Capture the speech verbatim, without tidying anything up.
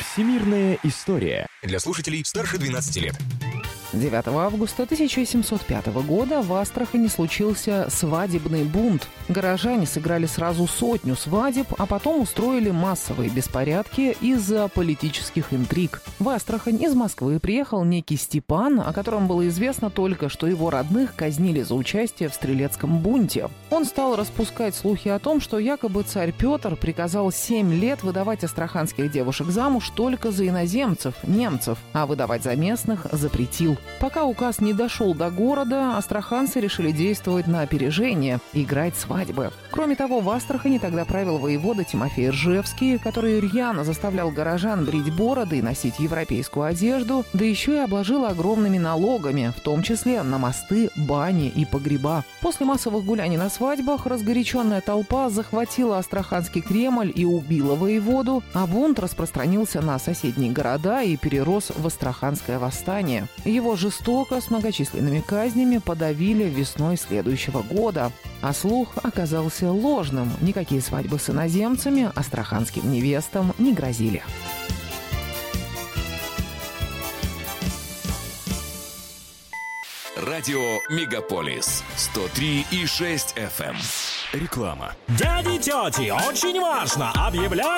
Всемирная история. Для слушателей старше двенадцати лет. девятого августа тысяча семьсот пятого года в Астрахани случился свадебный бунт. Горожане сыграли сразу сотню свадеб, а потом устроили массовые беспорядки из-за политических интриг. В Астрахань из Москвы приехал некий Степан, о котором было известно только, что его родных казнили за участие в стрелецком бунте. Он стал распускать слухи о том, что якобы царь Петр приказал семь лет выдавать астраханских девушек замуж только за иноземцев, немцев, а выдавать за местных запретил. Пока указ не дошел до города, астраханцы решили действовать на опережение и играть свадьбы. Кроме того, в Астрахани тогда правил воевода Тимофей Ржевский, который рьяно заставлял горожан брить бороды и носить европейскую одежду, да еще и обложил огромными налогами, в том числе на мосты, бани и погреба. После массовых гуляний на свадьбах разгоряченная толпа захватила Астраханский Кремль и убила воеводу, а бунт распространился на соседние города и перерос в Астраханское восстание. Его жестоко, с многочисленными казнями, подавили весной следующего года. А слух оказался ложным. Никакие свадьбы с иноземцами астраханским невестам не грозили. Радио Мегаполис сто три и шесть эф эм. Реклама. Дяди, тети, очень важно! Объявляю